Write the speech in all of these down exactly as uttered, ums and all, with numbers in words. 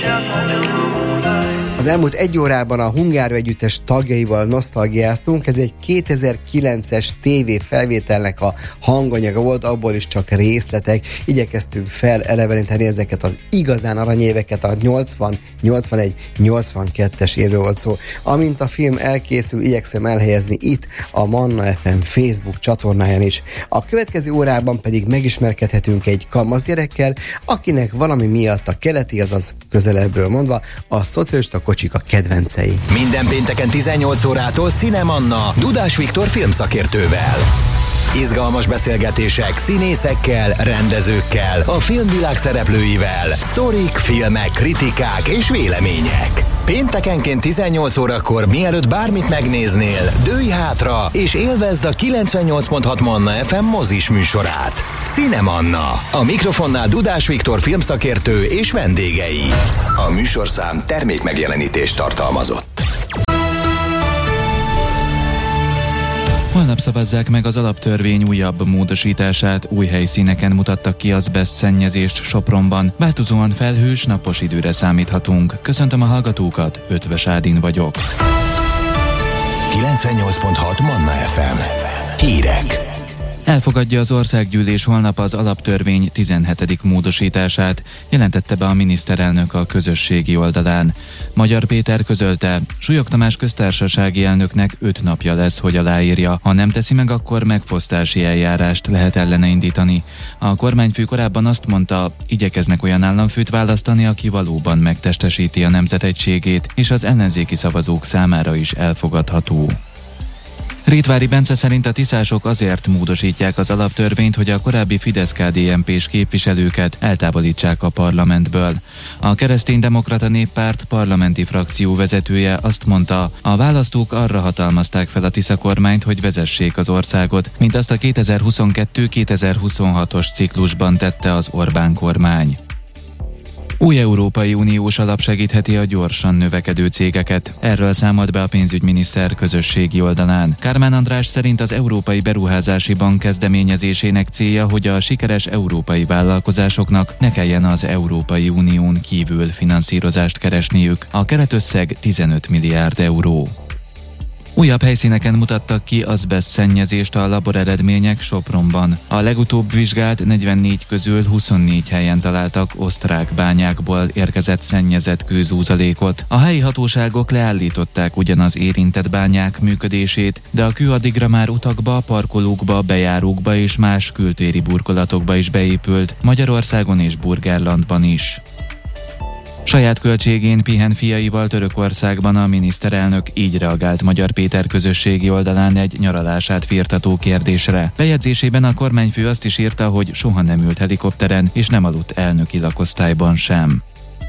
Az elmúlt egy órában a Hungária együttes tagjaival nosztalgiáztunk. Ez egy kétezer-kilences tévé felvételnek a hanganyaga volt, abból is csak részletek. Igyekeztünk feleleveníteni ezeket az igazán aranyéveket, a nyolcvan, nyolcvanegy, nyolcvankettes évről volt szó. Amint a film elkészül, igyekszem elhelyezni itt a Manna ef em Facebook csatornáján is. A következő órában pedig megismerkedhetünk egy kamasz gyerekkel, akinek valami miatt a keleti, azaz közelebbről mondva, a szocialista kocsik a kedvencei. Minden pénteken tizennyolc órától Cinemanna Dudás Viktor filmszakértővel. Izgalmas beszélgetések színészekkel, rendezőkkel, a filmvilág szereplőivel, sztorik, filmek, kritikák és vélemények. Péntekenként tizennyolc órakor, mielőtt bármit megnéznél, dőlj hátra és élvezd a kilencvennyolc pont hat Manna ef em mozis műsorát. Cinemanna. A mikrofonnál Dudás Viktor filmszakértő és vendégei. A műsorszám termékmegjelenítést tartalmazott. Holnap szavazzák meg az alaptörvény újabb módosítását, új helyszíneken mutattak ki azbeszt szennyezést Sopronban. Változóan felhős, napos időre számíthatunk. Köszöntöm a hallgatókat, Ötvös Ádin vagyok. kilencvennyolc pont hat Manna ef em. Hírek. Elfogadja az országgyűlés holnap az alaptörvény tizenhetedik módosítását, jelentette be a miniszterelnök a közösségi oldalán. Magyar Péter közölte, Súlyog Tamás köztársasági elnöknek öt napja lesz, hogy aláírja. Ha nem teszi meg, akkor megfosztási eljárást lehet ellene indítani. A kormányfő korábban azt mondta, igyekeznek olyan államfőt választani, aki valóban megtestesíti a nemzet egységét, és az ellenzéki szavazók számára is elfogadható. Rétvári Bence szerint a tiszások azért módosítják az alaptörvényt, hogy a korábbi Fidesz-ká dé en pés képviselőket eltávolítsák a parlamentből. A Kereszténydemokrata Néppárt parlamenti frakció vezetője azt mondta, a választók arra hatalmazták fel a Tisza kormányt, hogy vezessék az országot, mint azt a kétezer-huszonkettő kétezer-huszonhatos ciklusban tette az Orbán kormány. Új Európai Uniós alap segítheti a gyorsan növekedő cégeket. Erről számolt be a pénzügyminiszter közösségi oldalán. Kármán András szerint az Európai Beruházási Bank kezdeményezésének célja, hogy a sikeres európai vállalkozásoknak ne kelljen az Európai Unión kívül finanszírozást keresniük. A keretösszeg tizenöt milliárd euró. Újabb helyszíneken mutattak ki azbeszt szennyezést a laboreredmények Sopronban. A legutóbb vizsgált negyvennégy közül huszonnégy helyen találtak osztrák bányákból érkezett szennyezett kőzúzalékot. A helyi hatóságok leállították ugyan az érintett bányák működését, de a kő addigra már utakba, parkolókba, bejárókba és más kültéri burkolatokba is beépült, Magyarországon és Burgenlandban is. Saját költségén pihen fiaival Törökországban a miniszterelnök, így reagált Magyar Péter közösségi oldalán egy nyaralását firtató kérdésre. Bejegyzésében a kormányfő azt is írta, hogy soha nem ült helikopteren és nem aludt elnöki lakosztályban sem.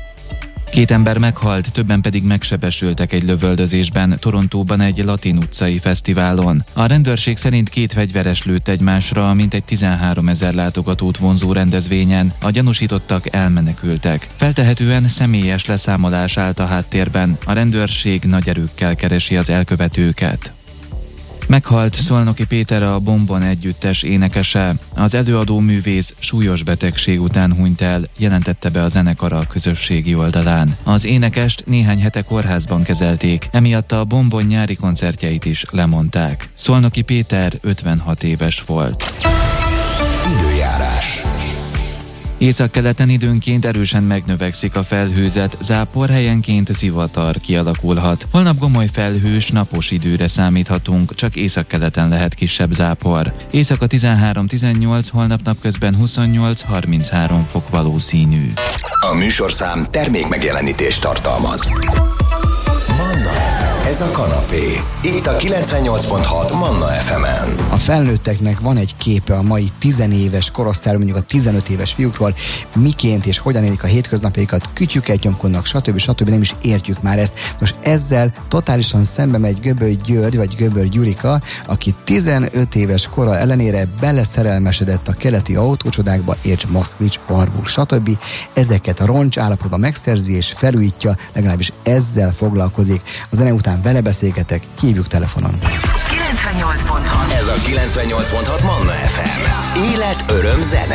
Két ember meghalt, többen pedig megsebesültek egy lövöldözésben Torontóban egy latin utcai fesztiválon. A rendőrség szerint két fegyveres lőtt egymásra, mintegy tizenháromezer látogatót vonzó rendezvényen. A gyanúsítottak elmenekültek. Feltehetően személyes leszámolás állt a háttérben. A rendőrség nagy erőkkel keresi az elkövetőket. Meghalt Szolnoki Péter, a Bombon együttes énekese. Az előadó művész súlyos betegség után hunyt el, jelentette be a zenekar a közösségi oldalán. Az énekest néhány hete kórházban kezelték, emiatt a Bombon nyári koncertjeit is lemondták. Szolnoki Péter ötvenhat éves volt. Időjárás. Északkeleten időnként erősen megnövekszik a felhőzet, zápor, helyenként zivatar kialakulhat. Holnap gomoly felhős, napos időre számíthatunk, csak északkeleten lehet kisebb zápor. Éjszaka tizenhárom tizennyolc, holnap napközben huszonnyolc harminchárom fok valószínű. A műsorszám termékmegjelenítést tartalmaz. Ez a kanapé. Itt a kilencvennyolc pont hat Manna ef em-en. A felnőtteknek van egy képe a mai tizenéves korosztályról, mondjuk a tizenöt éves fiúkról, miként és hogyan élik a hétköznapjaikat, kütyüket nyomkodnak, stb. stb. Nem is értjük már ezt. Most ezzel totálisan szembe megy Göböly György, vagy Göböly Gyurika, aki tizenöt éves kora ellenére beleszerelmesedett a keleti autócsodákba, érts Moszkvics, Warburg, stb. Ezeket a roncs állapotban megszerzi és felújítja, legalábbis ezzel foglalkozik. A zene után vele beszélgetek, hívjuk telefonon. kilencvennyolc pont hat Ez a kilencvennyolc pont hat Manna ef em. Élet, öröm, zene.